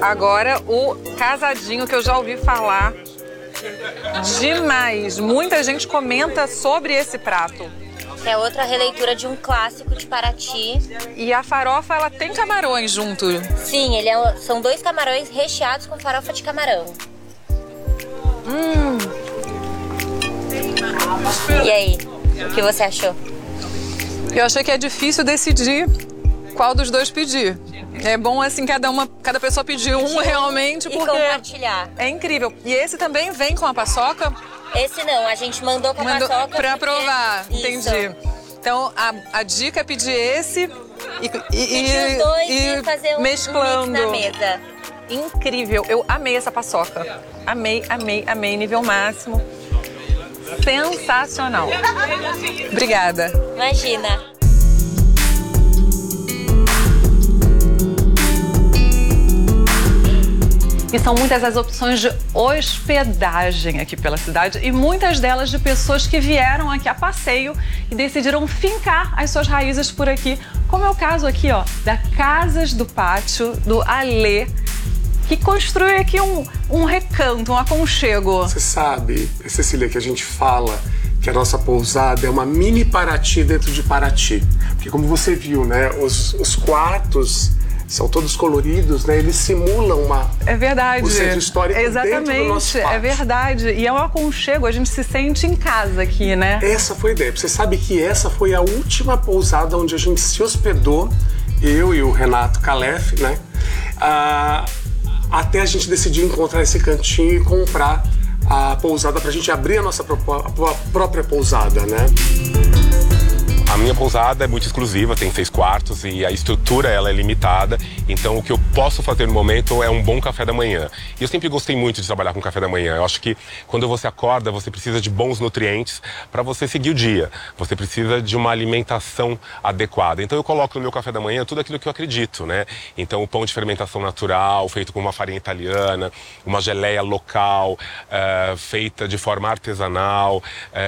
Agora o casadinho, que eu já ouvi falar demais. Muita gente comenta sobre esse prato. É outra releitura de um clássico de Paraty. E a farofa, ela tem camarões junto. Sim, são 2 camarões recheados com farofa de camarão. E aí, o que você achou? Eu achei que é difícil decidir qual dos dois pedir. É bom, assim, cada pessoa pedir um realmente, porque... E compartilhar. É incrível. E esse também vem com a paçoca? Esse não, a gente mandou com a paçoca pra porque... provar, entendi. Então, a dica é pedir esse pedir os dois e fazer um mix na mesa. Incrível. Eu amei essa paçoca. Amei, nível máximo. Sensacional. Obrigada. Imagina. E são muitas as opções de hospedagem aqui pela cidade e muitas delas de pessoas que vieram aqui a passeio e decidiram fincar as suas raízes por aqui, como é o caso aqui, ó, da Casas do Pátio, do Alê, que construiu aqui um recanto, um aconchego. Você sabe, Cecília, que a gente fala que a nossa pousada é uma mini Paraty dentro de Paraty. Porque como você viu, né, os quartos são todos coloridos, né? Eles simulam É verdade. o centro histórico Exatamente, dentro do nosso pátio. É verdade. E é um aconchego, a gente se sente em casa aqui, né? Essa foi a ideia. Você sabe que essa foi a última pousada onde a gente se hospedou, eu e o Renato Calef, né? Até a gente decidir encontrar esse cantinho e comprar a pousada pra gente abrir a nossa própria pousada, né? A minha pousada é muito exclusiva, tem 6 quartos e a estrutura ela é limitada. Então o que eu posso fazer no momento é um bom café da manhã. E eu sempre gostei muito de trabalhar com café da manhã. Eu acho que quando você acorda, você precisa de bons nutrientes para você seguir o dia. Você precisa de uma alimentação adequada. Então eu coloco no meu café da manhã tudo aquilo que eu acredito, né? Então o pão de fermentação natural, feito com uma farinha italiana, uma geleia local, feita de forma artesanal,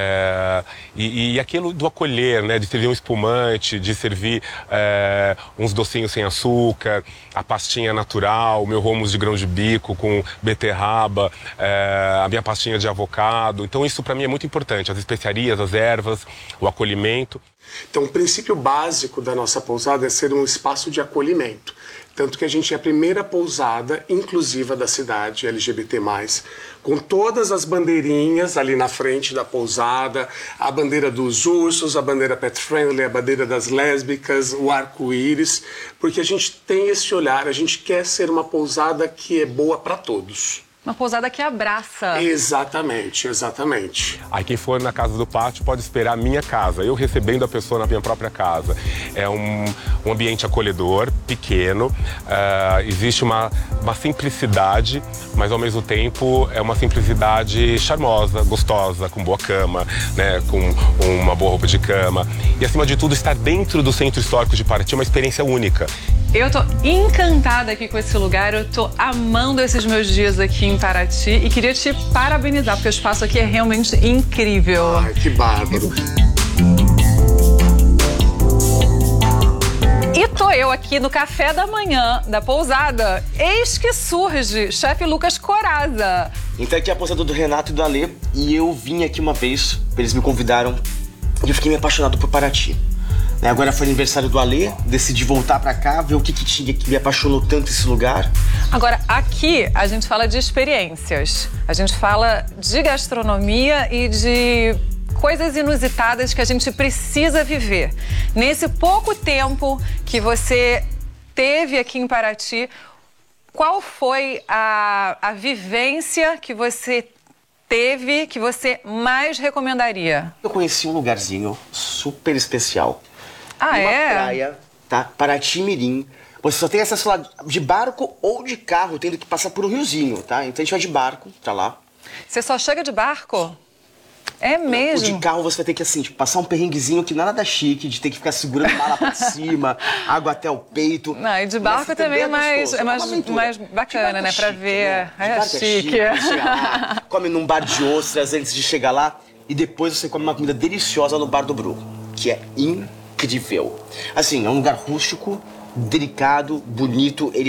e aquilo do acolher, né? De servir um espumante, de servir uns docinhos sem açúcar, a pastinha natural, o meu hummus de grão de bico com beterraba, a minha pastinha de avocado. Então isso para mim é muito importante, as especiarias, as ervas, o acolhimento. Então o princípio básico da nossa pousada é ser um espaço de acolhimento. Tanto que a gente é a primeira pousada inclusiva da cidade, LGBT+, com todas as bandeirinhas ali na frente da pousada, a bandeira dos ursos, a bandeira pet friendly, a bandeira das lésbicas, o arco-íris, porque a gente tem esse olhar, a gente quer ser uma pousada que é boa para todos. Uma pousada que abraça. Exatamente, exatamente. Aí quem for na Casa do Pátio pode esperar a minha casa, eu recebendo a pessoa na minha própria casa. É um ambiente acolhedor, pequeno, existe uma simplicidade, mas ao mesmo tempo é uma simplicidade charmosa, gostosa, com boa cama, né, com uma boa roupa de cama. E acima de tudo, estar dentro do Centro Histórico de Paraty é uma experiência única. Eu tô encantada aqui com esse lugar, eu tô amando esses meus dias aqui em Paraty e queria te parabenizar, porque o espaço aqui é realmente incrível. Ai, que bárbaro. E tô eu aqui no café da manhã da pousada, eis que surge chefe Lucas Corazza. Então aqui é a pousada do Renato e do Alê, e eu vim aqui uma vez, eles me convidaram, e eu fiquei me apaixonado por Paraty. Agora foi aniversário do Alê, decidi voltar pra cá, ver o que tinha que me apaixonou tanto esse lugar. Agora, aqui a gente fala de experiências, a gente fala de gastronomia e de coisas inusitadas que a gente precisa viver. Nesse pouco tempo que você teve aqui em Paraty, qual foi a vivência que você teve que você mais recomendaria? Eu conheci um lugarzinho super especial. Ah, uma é? praia, tá? Paraty Mirim. Você só tem acesso lá de barco ou de carro, tendo que passar por um riozinho, tá? Então a gente vai de barco pra lá. Você só chega de barco? É mesmo? O de carro você vai ter que, assim, tipo, passar um perrenguezinho que nada chique, de ter que ficar segurando mala pra cima, água até o peito. Não, e de barco também é mais bacana, né? Pra ver. É chique. Come num bar de ostras antes de chegar lá e depois você come uma comida deliciosa no Bar do Bru, que é incrível. Assim, é um lugar rústico, delicado, bonito.